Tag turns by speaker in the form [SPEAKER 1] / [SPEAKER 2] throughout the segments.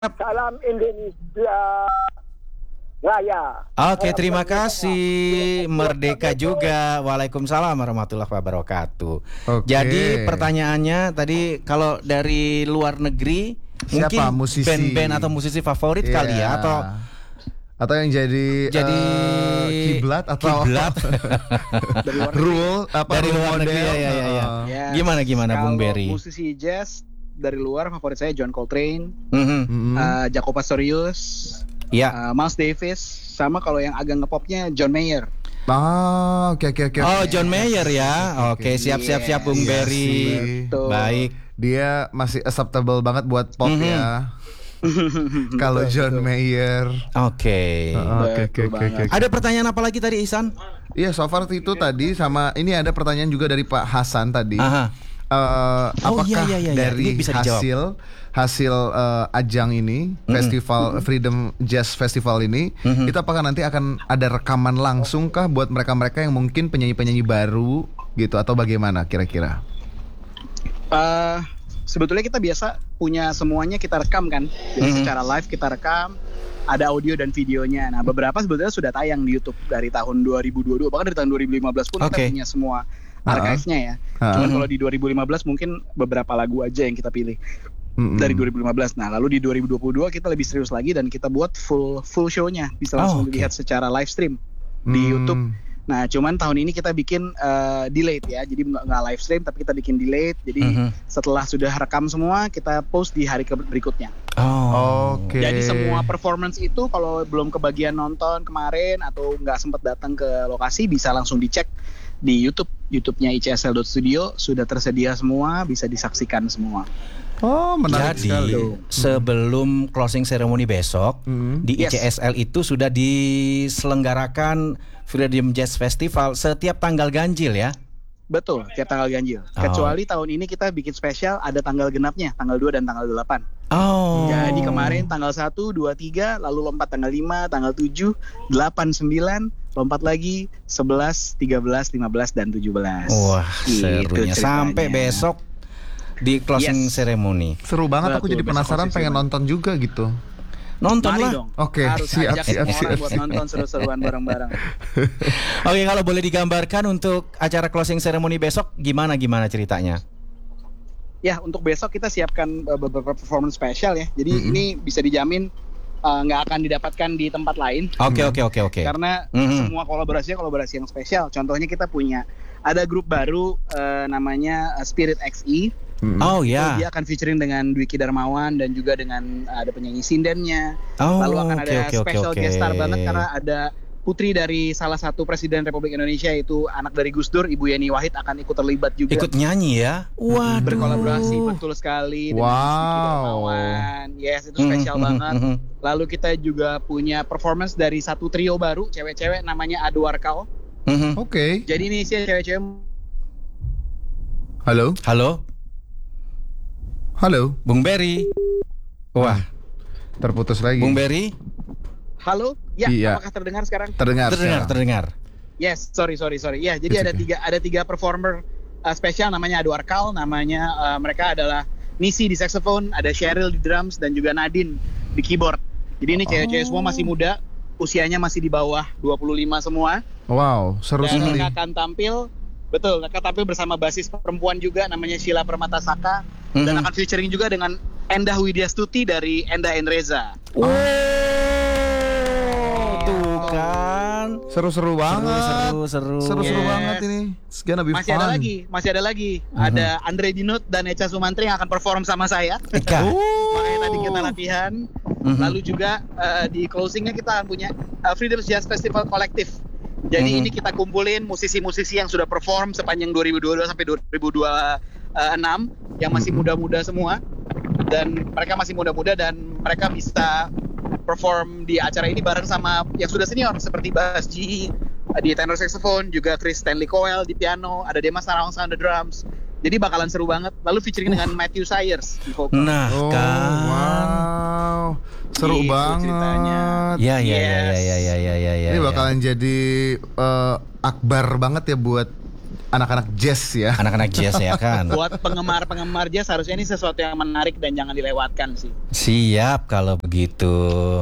[SPEAKER 1] Salam Indonesia Raya.
[SPEAKER 2] Oke, terima kasih. Merdeka juga. Waalaikumsalam warahmatullahi wabarakatuh. Jadi pertanyaannya tadi, kalau dari luar negeri
[SPEAKER 3] siapa
[SPEAKER 2] mungkin
[SPEAKER 3] musisi?
[SPEAKER 2] Band-band atau musisi favorit kali ya,
[SPEAKER 3] atau yang jadi kiblat atau
[SPEAKER 2] kiblat
[SPEAKER 3] rule apa
[SPEAKER 2] dari luar
[SPEAKER 3] model
[SPEAKER 2] negeri ya. Gimana Bung Berry?
[SPEAKER 4] Musisi jazz dari luar favorit saya John Coltrane, Jaco Pastorius, Miles Davis, sama kalau yang agak ngepopnya John Mayer.
[SPEAKER 3] Oke.
[SPEAKER 2] Oh, John Mayer ya. Oke, siap Bung Berry. Baik.
[SPEAKER 3] Dia masih acceptable banget buat pop ya. Kalau John Mayer.
[SPEAKER 2] Oke. Ada pertanyaan apa lagi tadi, Ihsan?
[SPEAKER 3] Iya, so far itu tadi, sama ini ada pertanyaan juga dari Pak Hasan tadi. Apakah dari hasil ajang ini, festival Freedom Jazz Festival ini, itu apakah nanti akan ada rekaman langsung kah buat mereka-mereka yang mungkin penyanyi-penyanyi baru gitu, atau bagaimana kira-kira?
[SPEAKER 4] Sebetulnya kita biasa punya semuanya kita rekam kan. Jadi secara live kita rekam, ada audio dan videonya. Nah, beberapa sebetulnya sudah tayang di YouTube dari tahun 2022, bahkan dari tahun 2015 pun kita punya semua archive-nya ya. Cuman kalau di 2015 mungkin beberapa lagu aja yang kita pilih dari 2015. Nah, lalu di 2022 kita lebih serius lagi dan kita buat full show-nya, bisa langsung dilihat secara live stream di YouTube. Nah, cuman tahun ini kita bikin delayed ya, jadi nggak live stream tapi kita bikin delayed. Jadi setelah sudah rekam semua, kita post di hari berikutnya. Jadi semua performance itu kalau belum kebagian nonton kemarin atau nggak sempat datang ke lokasi, bisa langsung dicek di YouTube-nya ICSL.studio, sudah tersedia semua, bisa disaksikan semua.
[SPEAKER 3] Menarik sekali.
[SPEAKER 2] Sebelum closing ceremony besok di ICSL itu sudah diselenggarakan Freedom Jazz Festival setiap tanggal ganjil ya?
[SPEAKER 4] Betul, tiap tanggal ganjil. Kecuali tahun ini kita bikin spesial, ada tanggal genapnya, tanggal 2 dan tanggal 8. Jadi kemarin tanggal 1, 2, 3, lalu lompat tanggal 5, tanggal 7, 8, 9, lompat lagi 11, 13, 15, dan 17.
[SPEAKER 2] Wah, serunya sampai besok di closing ceremony.
[SPEAKER 3] Seru banget, aku jadi penasaran, pengen nonton juga gitu.
[SPEAKER 2] Nonton
[SPEAKER 4] Mari
[SPEAKER 2] lah.
[SPEAKER 4] Dong.
[SPEAKER 3] Oke, siap.
[SPEAKER 4] Buat nonton seru-seruan bareng-bareng.
[SPEAKER 2] Oke, kalau boleh digambarkan untuk acara closing ceremony besok gimana ceritanya?
[SPEAKER 4] Ya, untuk besok kita siapkan beberapa performance spesial ya. Jadi ini bisa dijamin nggak akan didapatkan di tempat lain.
[SPEAKER 2] Oke.
[SPEAKER 4] Karena semua kolaborasi yang spesial. Contohnya kita punya ada grup baru namanya Spirit XE. Dia akan featuring dengan Dwiki Darmawan dan juga dengan ada penyanyi sindennya. Lalu akan ada special guest star banget karena ada putri dari salah satu presiden Republik Indonesia, yaitu anak dari Gus Dur, Ibu Yeni Wahid, akan ikut terlibat juga.
[SPEAKER 2] Ikut nyanyi ya? Waduh.
[SPEAKER 4] Berkolaborasi betul sekali dengan Dwiki Darmawan. Yes, itu spesial banget. Lalu kita juga punya performance dari satu trio baru cewek-cewek namanya Aduarkal. Jadi ini sih cewek-cewek.
[SPEAKER 3] Halo,
[SPEAKER 2] Bung Berry. Wah,
[SPEAKER 3] terputus lagi.
[SPEAKER 2] Bung Berry.
[SPEAKER 4] Halo, apakah terdengar sekarang?
[SPEAKER 2] Terdengar.
[SPEAKER 4] Yes, sorry. Ya, jadi ada tiga performer spesial, namanya Aduarkal, namanya mereka adalah Nisi di saxophone, ada Cheryl di drums, dan juga Nadine di keyboard. Jadi ini cewek-cewek semua masih muda, usianya masih di bawah 25 semua.
[SPEAKER 3] Wow, seru sekali.
[SPEAKER 4] Mereka akan tampil bersama basis perempuan juga namanya Sheila Permatasaka, dan akan featuring juga dengan Endah Widyastuti dari Endah and Reza.
[SPEAKER 2] Tuh kan.
[SPEAKER 3] Seru-seru banget. Seru-seru banget ini.
[SPEAKER 4] Masih ada lagi. Ada Andre Dinut dan Echa Sumantri yang akan perform sama saya. Makanya tadi kita latihan. Lalu juga di closingnya kita akan punya Freedom Jazz Festival Collective. Jadi ini kita kumpulin musisi-musisi yang sudah perform sepanjang 2022 sampai 2026 yang masih muda-muda semua, dan mereka masih muda-muda dan mereka bisa perform di acara ini bareng sama yang sudah senior seperti Bas G di tenor saxophone, juga Chris Stanley Cowell di piano, ada Demas Narawangsa on the drums. Jadi bakalan seru banget. Lalu featuring dengan Matthew Sayers di vokal.
[SPEAKER 2] Nah,
[SPEAKER 3] wow. Seru banget
[SPEAKER 4] ceritanya.
[SPEAKER 2] Ya.
[SPEAKER 3] Ini bakalan jadi akbar banget ya buat anak-anak jazz ya.
[SPEAKER 2] Anak-anak jazz ya kan.
[SPEAKER 4] Buat penggemar jazz harusnya ini sesuatu yang menarik dan jangan dilewatkan sih.
[SPEAKER 2] Siap kalau begitu.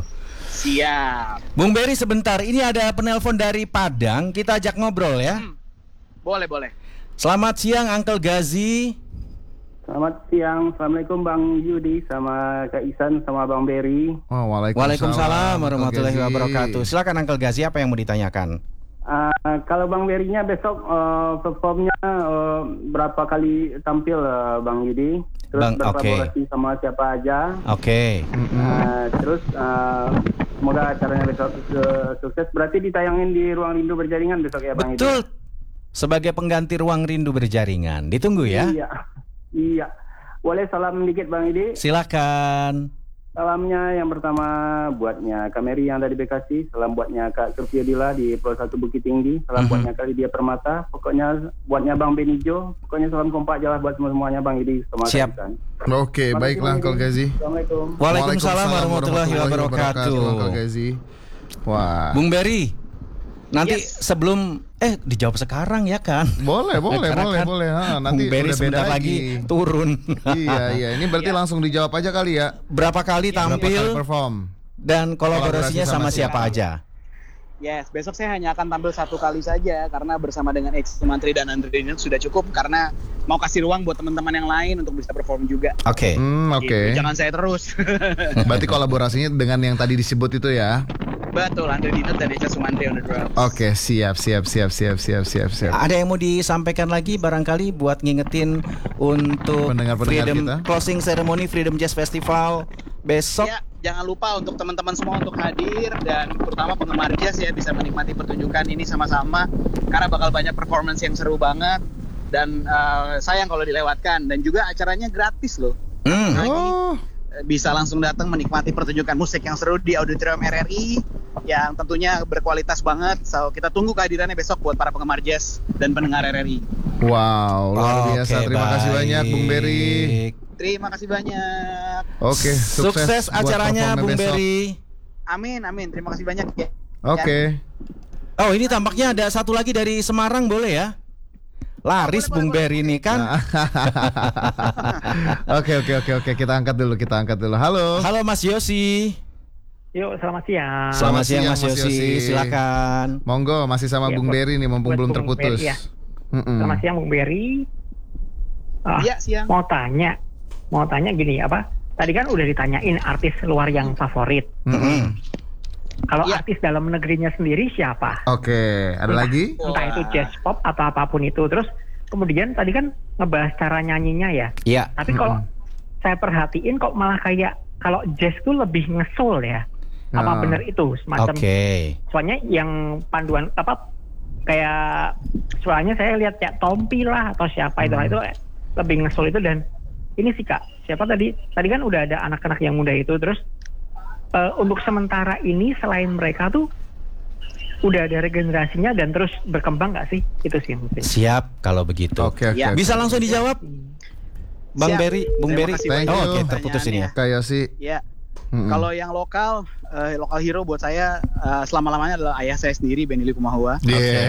[SPEAKER 4] Siap.
[SPEAKER 2] Bung Berry sebentar, ini ada penelpon dari Padang, kita ajak ngobrol ya.
[SPEAKER 4] Boleh.
[SPEAKER 2] Selamat siang Uncle Gazi.
[SPEAKER 1] Selamat siang, Assalamualaikum Bang Yudi sama Kak Isan sama Bang Berry.
[SPEAKER 3] Oh,
[SPEAKER 2] Waalaikumsalam warahmatullahi wabarakatuh. Silakan Uncle Gazi, apa yang mau ditanyakan?
[SPEAKER 1] Kalau Bang Berry-nya besok performnya berapa kali tampil Bang Yudi? Terus berkolaborasi sama siapa aja?
[SPEAKER 2] Oke.
[SPEAKER 1] Terus semoga acaranya besok sukses. Berarti ditayangin di Ruang Rindu Berjaringan besok ya Bang Yudi?
[SPEAKER 2] Betul. Sebagai pengganti Ruang Rindu Berjaringan. Ditunggu ya.
[SPEAKER 1] Iya. Boleh salam dikit Bang Yudi?
[SPEAKER 2] Silakan.
[SPEAKER 1] Salamnya yang pertama buatnya Kak Mary yang dari Bekasi, salam buatnya Kak Surfiadila di Pulau 1 Bukit Tinggi, salam buatnya Kak Lydia Permata, pokoknya buatnya Bang Benijo, pokoknya salam kompak aja lah buat semuanya Bang Yudi.
[SPEAKER 2] Siap.
[SPEAKER 3] Oke, baiklah Uncle Gazi.
[SPEAKER 1] Assalamualaikum.
[SPEAKER 2] Waalaikumsalam warahmatullahi wabarakatuh.
[SPEAKER 3] Uncle Gazi. Wah.
[SPEAKER 2] Bung Berry, nanti sebelum dijawab sekarang ya kan?
[SPEAKER 3] Boleh. Nanti
[SPEAKER 2] Bung Berry
[SPEAKER 3] udah beda
[SPEAKER 2] sebentar lagi turun.
[SPEAKER 3] Iya. Ini berarti langsung dijawab aja kali ya.
[SPEAKER 2] Berapa kali tampil
[SPEAKER 3] perform
[SPEAKER 2] dan kolaborasinya sama siapa aja?
[SPEAKER 4] Yes, besok saya hanya akan tampil 1 kali saja karena bersama dengan X Sumantri dan Andre Dinut sudah cukup karena mau kasih ruang buat teman-teman yang lain untuk bisa perform juga.
[SPEAKER 2] Oke.
[SPEAKER 3] Oke.
[SPEAKER 4] Jangan saya terus.
[SPEAKER 3] Berarti kolaborasinya dengan yang tadi disebut itu ya?
[SPEAKER 4] Betul, Andre Dinut dan X Sumantri on the drums.
[SPEAKER 3] Oke, siap.
[SPEAKER 2] Ada yang mau disampaikan lagi barangkali buat ngingetin untuk
[SPEAKER 3] pendengar-pendengar
[SPEAKER 2] Freedom
[SPEAKER 3] kita?
[SPEAKER 2] Closing Ceremony Freedom Jazz Festival besok.
[SPEAKER 4] Ya, jangan lupa untuk teman-teman semua untuk hadir dan terutama penggemar jazz ya bisa menikmati pertunjukan ini sama-sama karena bakal banyak performance yang seru banget dan sayang kalau dilewatkan dan juga acaranya gratis loh. Bisa langsung datang menikmati pertunjukan musik yang seru di Auditorium RRI yang tentunya berkualitas banget. So, kita tunggu kehadirannya besok buat para penggemar jazz dan pendengar RRI.
[SPEAKER 3] Wow, luar biasa. Terima kasih banyak Bung Berry.
[SPEAKER 4] Terima kasih banyak.
[SPEAKER 3] Oke,
[SPEAKER 2] sukses acaranya Bung Berry.
[SPEAKER 4] Amin. Terima kasih banyak ya.
[SPEAKER 3] Oke.
[SPEAKER 2] Oh, ini tampaknya ada satu lagi dari Semarang, boleh ya? Laris Bung Berry ini kan.
[SPEAKER 3] Oke. Kita angkat dulu. Halo
[SPEAKER 2] Mas Yosi.
[SPEAKER 5] Yuk, selamat siang.
[SPEAKER 2] Selamat siang Mas Yosi. Silakan.
[SPEAKER 3] Monggo, masih sama Bung Berry nih, mumpung belum terputus.
[SPEAKER 5] Berry, ya. Selamat siang Bung Berry.
[SPEAKER 4] Iya, siang.
[SPEAKER 5] Mau tanya gini, apa? Tadi kan udah ditanyain artis luar yang favorit. Kalau artis dalam negerinya sendiri siapa?
[SPEAKER 3] Oke, ada lagi?
[SPEAKER 5] Entah itu jazz pop atau apapun itu. Terus kemudian tadi kan ngebahas cara nyanyinya ya.
[SPEAKER 2] Iya.
[SPEAKER 5] Tapi kalau saya perhatiin kok malah kayak kalau jazz tuh lebih ngesoul ya. Apa benar itu semacam? Soalnya yang panduan apa kayak soalnya saya lihat kayak Tompi lah atau siapa itu lebih ngesoul itu. Dan ini sih Kak, siapa tadi kan udah ada anak-anak yang muda itu. Terus untuk sementara ini selain mereka tuh udah ada regenerasinya dan terus berkembang nggak sih? Itu sih mungkin.
[SPEAKER 2] Siap kalau begitu.
[SPEAKER 3] Oke.
[SPEAKER 2] Bisa langsung dijawab Bung Berry. Oke, terputus ini ya.
[SPEAKER 3] Kayak sih.
[SPEAKER 4] Ya. Kalau yang lokal hero buat saya selama-lamanya adalah ayah saya sendiri, Benny Likumahua.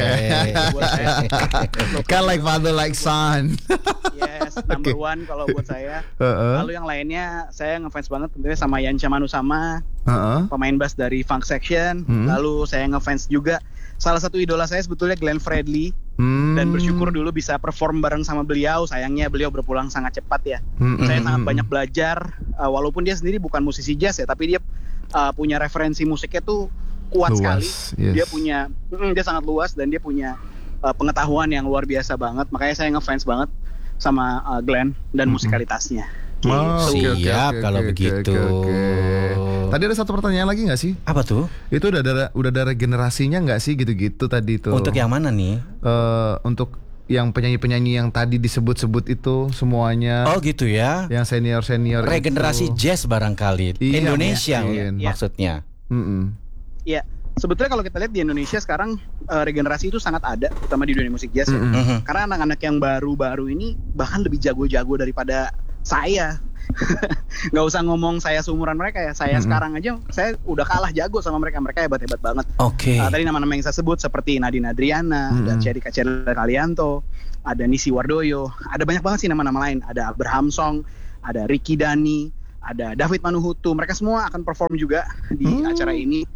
[SPEAKER 3] Kan like father like son.
[SPEAKER 4] Yes, number one kalau buat saya. Lalu yang lainnya saya ngefans banget tentunya sama Yancha Manusama, pemain bass dari Funk Section. Lalu saya ngefans juga salah satu idola saya sebetulnya Glenn Fredly. Dan bersyukur dulu bisa perform bareng sama beliau. Sayangnya beliau berpulang sangat cepat ya. Saya sangat banyak belajar walaupun dia sendiri bukan musisi jazz ya, tapi dia punya referensi musiknya tuh kuat sekali. Dia sangat luas dan dia punya pengetahuan yang luar biasa banget. Makanya saya ngefans banget sama Glenn dan musikalitasnya.
[SPEAKER 2] Siap kalau begitu.
[SPEAKER 3] Tadi ada satu pertanyaan lagi nggak sih?
[SPEAKER 2] Apa tuh?
[SPEAKER 3] Itu udah ada regenerasinya nggak sih gitu-gitu tadi tuh?
[SPEAKER 2] Untuk yang mana nih?
[SPEAKER 3] Untuk yang penyanyi-penyanyi yang tadi disebut-sebut itu semuanya.
[SPEAKER 2] Oh gitu ya?
[SPEAKER 3] Yang senior-senior.
[SPEAKER 2] Regenerasi jazz barangkali. Indonesia maksudnya.
[SPEAKER 4] Iya. Sebetulnya kalau kita lihat di Indonesia sekarang regenerasi itu sangat ada, terutama di dunia musik jazz ya. Karena anak-anak yang baru-baru ini bahkan lebih jago-jago daripada saya nggak usah ngomong saya seumuran mereka ya, saya sekarang aja saya udah kalah jago sama mereka hebat banget. Tadi nama-nama yang saya sebut seperti Nadine Adriana, ada Cerika Kalianto, ada Nisi Wardoyo, ada banyak banget sih nama-nama lain, ada Abraham Song, ada Ricky Dani, ada David Manuhutu, mereka semua akan perform juga di acara ini.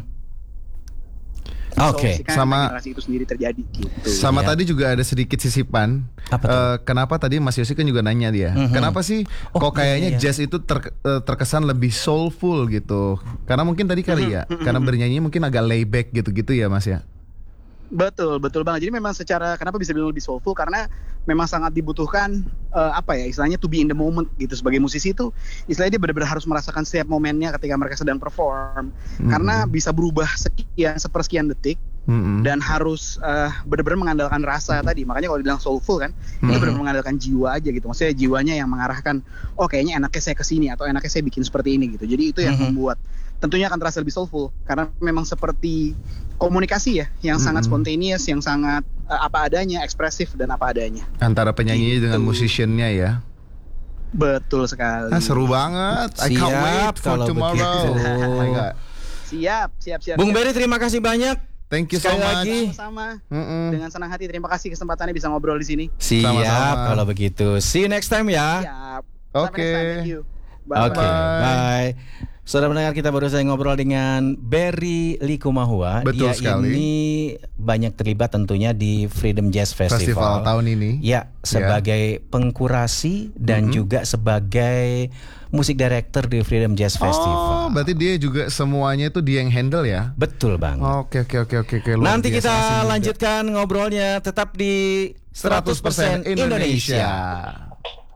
[SPEAKER 3] Sama
[SPEAKER 4] generasi itu sendiri terjadi gitu.
[SPEAKER 3] Sama tadi juga ada sedikit sisipan. Kenapa tadi Mas Yosi kan juga nanya dia, kenapa sih kok kayaknya jazz itu terkesan lebih soulful gitu? Karena mungkin tadi kali ya, karena bernyanyi mungkin agak layback gitu-gitu ya Mas ya.
[SPEAKER 4] Betul banget. Jadi memang secara kenapa bisa bilang lebih soulful, karena memang sangat dibutuhkan istilahnya to be in the moment gitu. Sebagai musisi itu istilahnya dia benar-benar harus merasakan setiap momennya ketika mereka sedang perform, karena bisa berubah sepersekian detik, dan harus benar-benar mengandalkan rasa tadi. Makanya kalau dibilang soulful kan, itu benar-benar mengandalkan jiwa aja gitu. Maksudnya jiwanya yang mengarahkan, oh kayaknya enaknya saya kesini, atau enaknya saya bikin seperti ini gitu. Jadi itu yang membuat tentunya akan terasa lebih soulful, karena memang seperti komunikasi ya, yang sangat spontaneous, yang sangat apa adanya, ekspresif dan apa adanya.
[SPEAKER 3] Antara penyanyi
[SPEAKER 4] gitu.
[SPEAKER 3] dengan musiciannya ya.
[SPEAKER 4] Betul sekali.
[SPEAKER 3] Seru banget. I can't wait for tomorrow. Oh my God.
[SPEAKER 4] Siap.
[SPEAKER 2] Bung Berry, terima kasih banyak.
[SPEAKER 3] Thank you so much.
[SPEAKER 4] Sama-sama. Dengan senang hati, terima kasih kesempatannya bisa ngobrol di sini.
[SPEAKER 2] Siap. Sama-sama. Kalau begitu, see you next time ya.
[SPEAKER 4] Siap.
[SPEAKER 3] Oke.
[SPEAKER 4] Thank you. Bye.
[SPEAKER 2] Bye. Saudara pendengar, kita baru saja ngobrol dengan Berry Likumahua.
[SPEAKER 3] Betul sekali.
[SPEAKER 2] Ini banyak terlibat tentunya di Freedom Jazz Festival
[SPEAKER 3] tahun ini.
[SPEAKER 2] Ya, sebagai pengkurasi dan juga sebagai musik director di Freedom Jazz Festival.
[SPEAKER 3] Oh, berarti dia juga semuanya itu dia yang handle ya?
[SPEAKER 2] Betul banget.
[SPEAKER 3] Oke.
[SPEAKER 2] Nanti kita lanjutkan ngobrolnya tetap di 100% Indonesia.